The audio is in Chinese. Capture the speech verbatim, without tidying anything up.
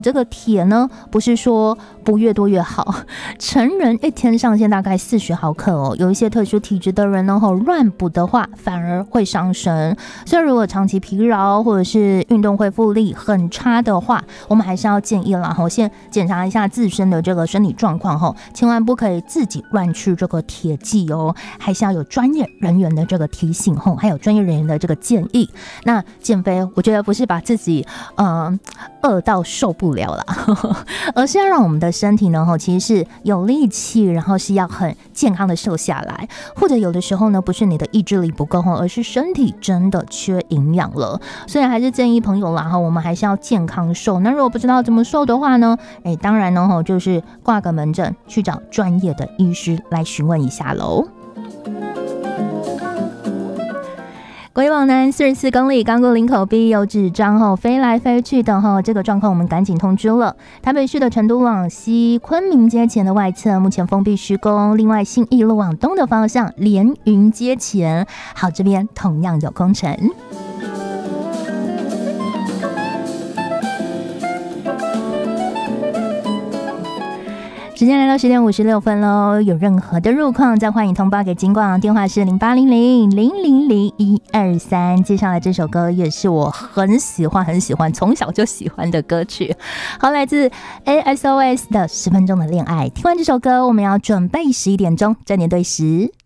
这个铁呢，不是说不越多越好，成人一天上限大概四十毫克哦。有一些特殊体质的人呢，乱补的话反而会伤身。所以如果长期疲劳或者是运动恢复力很差的话，我们还是要建议啦，先检查一下自身的这个身体状况吼，千万不可以自己乱吃这个铁剂哦，还是要有专业人员的这个提醒吼，还有专业人员的这个建议。那减肥，我觉得不是把自己嗯饿到受不了啦，而是要让我们的身体呢，其实是有力气，然后是要很健康的瘦下来。或者有的时候呢，不是你的意志力不够，而是身体真的缺营养了。所以还是建议朋友啦，我们还是要健康瘦。那如果不知道怎么瘦的话呢，哎，当然呢，就是挂个门诊，去找专业的医师来询问一下喽。国际往南四十四公里，刚过林口 B 有纸张后飞来飞去的哈，这个状况我们赶紧通知了。台北市的成都路往西昆明街前的外侧目前封闭施工，另外信义路往东的方向连云街前，好，这边同样有工程。时间来到十点五十六分喽，有任何的路况再欢迎通报给警广，电话是零八零零零零零一二三。接下来这首歌也是我很喜欢很喜欢从小就喜欢的歌曲，好，来自 A S O S 的十分钟的恋爱。听完这首歌，我们要准备十一点钟正点对时。